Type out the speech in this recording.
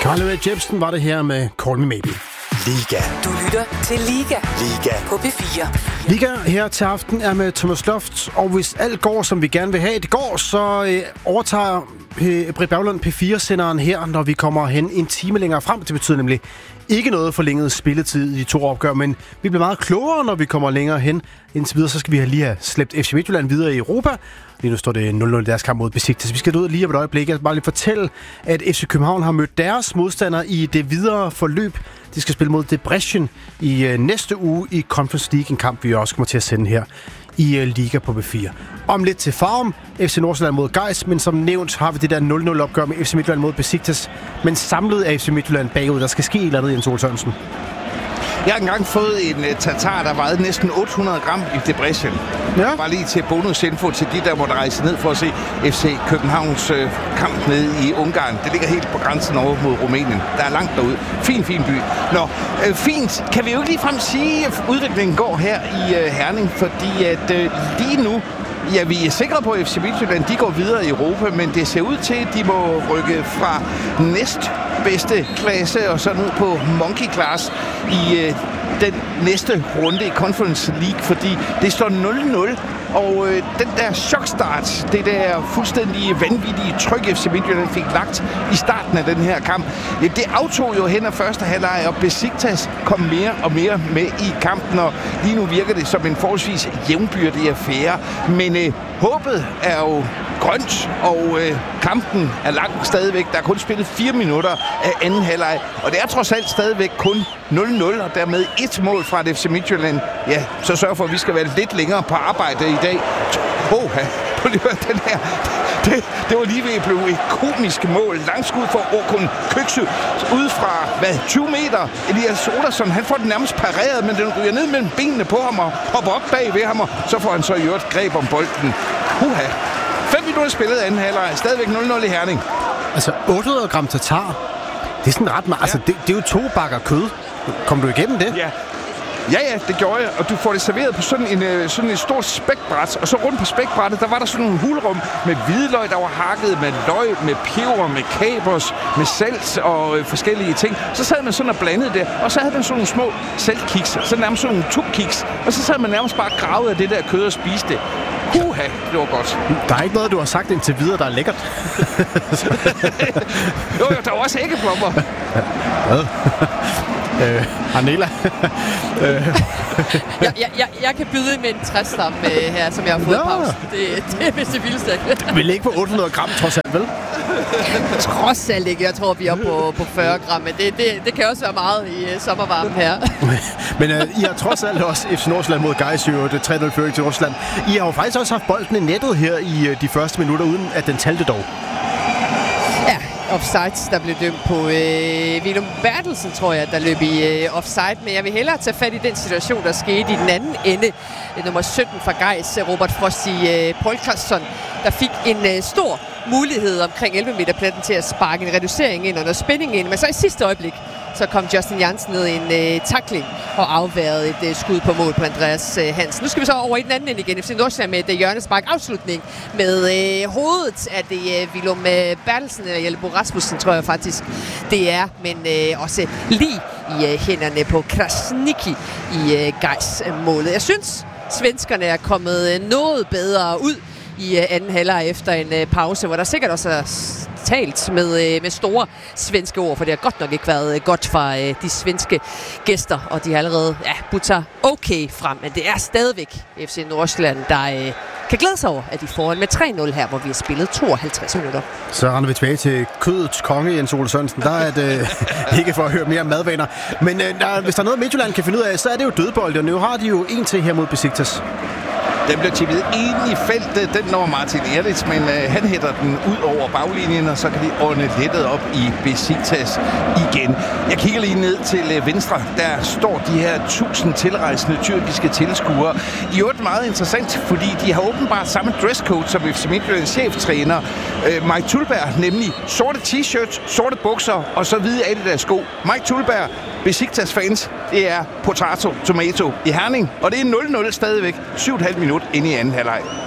Carly Jepsen var det her med Call Me Maybe. Liga. Du lytter til Liga. Liga. På P4. Liga her til aften er med Thomas Loft, og hvis alt går, som vi gerne vil have det går, så overtager Britt Berglund P4-senderen her, når vi kommer hen en time længere frem. Det betyder nemlig ikke noget forlænget spilletid i de to opgør, men vi bliver meget klogere, når vi kommer længere hen. Indtil videre, så skal vi lige have slæbt FC Midtjylland videre i Europa. Lige nu står det 0-0 i deres kamp mod Besiktas. Vi skal ud lige om et øjeblik. Jeg skal bare lige fortælle, at FC København har mødt deres modstandere i det videre forløb. De skal spille mod Debrecen i næste uge i Conference League, en kamp, vi også kommer til at sende her i Liga på B4. Om lidt til Farum, FC Nordsjælland mod Gais, men som nævnt har vi det der 0-0 opgør med FC Midtjylland mod Besiktas. Men samlet er FC Midtjylland bagud. Der skal ske et eller andet, Jens Ole Sørensen. Jeg har engang fået en tatar, der vejede næsten 800 gram i Debrecen. Ja. Bare lige til bonusinfo til de, der måtte rejse ned for at se FC Københavns kamp nede i Ungarn. Det ligger helt på grænsen over mod Rumænien. Der er langt derud. Fin by. Nå, fint. Kan vi jo ikke ligefrem sige, at udviklingen går her i Herning, fordi at lige nu, ja, vi er sikre på, at FC Midtjylland, de går videre i Europa, men det ser ud til, at de må rykke fra næstbedste klasse og så ned på monkey class i den næste runde i Conference League, fordi det står 0-0, og den der chokstart, det der fuldstændig vanvittige tryk, FC Midtjylland fik lagt i starten af den her kamp, det aftog jo hen ad første halvleg, og Besiktas kom mere og mere med i kampen, og lige nu virker det som en forholdsvis jævnbyrdig affære, men håbet er jo grønt, og kampen er lang stadigvæk. Der er kun spillet 4 minutter af anden halvleg, og det er trods alt stadigvæk kun 0-0, og dermed et mål fra det FC Midtjylland. Ja, så sørg for, at vi skal være lidt længere på arbejde i dag. Prøv lige at høre den her. Det var lige ved at blive et komisk mål. Langskud for Okun Köksü ude fra, 20 meter. Elias Oderson, han får den nærmest pareret, men den ryger ned mellem benene på ham og hopper op bag ved ham, og så får han så i øvrigt greb om bolden. 5 minutter spillet anden halvleg. Stadigvæk 0-0 i Herning. Altså 800 gram tatar. Det er sådan ret meget. Ja. Altså, det er jo 2 bakker kød. Kom du igennem det? Ja. Ja, det gjorde jeg, og du får det serveret på sådan et stort spækbræt, og så rundt på spækbrættet, der var der sådan nogle hulrum med hvidløg, der var hakket, med løg, med peber, med kapers, med salt og forskellige ting. Så sad man sådan og blandede det, og så havde man sådan nogle små saltkiks, så nærmest sådan nogle tukkiks, og så sad man nærmest bare gravet af det der kød og spiste det. Det var godt. Der er ikke noget, du har sagt indtil videre, der er lækkert. jo, der var også æggeplommer. Hvad? Arnela. jeg kan byde med en træstamme her, som jeg har fået pause. Det er vist det vildeste. Vi ligger på 800 gram, trods alt, vel? Trods alt ikke. Jeg tror, vi er på 40 gram, men det kan også være meget i sommervarmen her. Men I har trods alt også FC Nordsjælland mod Gais, det 3-0 føring til Nordsjælland. I har jo faktisk også haft bolden i nettet her i de første minutter, uden at den talte dog. Ja, offside, der blev dømt på Willum Bertelsen, tror jeg, der løb i offside. Men jeg vil hellere tage fat i den situation, der skete i den anden ende. Nummer 17 fra Gais, Robert Frosty Polkarsson, der fik en stor mulighed omkring 11 meter platten til at sparke en reducering ind og noget spænding ind. Men så i sidste øjeblik, så kom Justin Jansen ned i en tackling og afværede et skud på mål på Andreas Hansen. Nu skal vi så over i den anden ende igen. FC Nordsjælland med et hjørnespark afslutning med hovedet af det Willum Bertelsen, eller Jelbo Rasmussen, tror jeg faktisk det er. Men også lige i hænderne på Krasniqi i Gais-målet. Jeg synes, svenskerne er kommet noget bedre ud i anden halvleg efter en pause, hvor der sikkert også er talt med store svenske ord, for det har godt nok ikke været godt fra de svenske gæster, og de har allerede butter okay frem, men det er stadigvæk FC Nordsjælland, der kan glæde sig over, at de får med 3-0 her, hvor vi har spillet 52 minutter. Så render vi tilbage til kødets konge, Jens Ole Sørensen. Der er det ikke for at høre mere om madvaner. Men hvis der er noget, Midtjylland kan finde ud af, så er det jo dødbold, og nu har de jo en til her mod Besiktas. Den bliver tippet ind i feltet. Den når Martin Ehrlich, men han hætter den ud over baglinjen, og så kan de ånde lettet op i Besiktas igen. Jeg kigger lige ned til venstre. Der står de her 1000 tilrejsende tyrkiske tilskuere. I øvrigt meget interessant, fordi de har åbenbart samme dresscode som FC Midtjyllands cheftræner Mike Tulberg, nemlig sorte t-shirts, sorte bukser og så hvide Adidas sko. Mike Tulberg, Besiktas fans, det er potato, tomato i Herning, og det er 0-0 stadigvæk. 7,5 minutter inde i anden halvleg.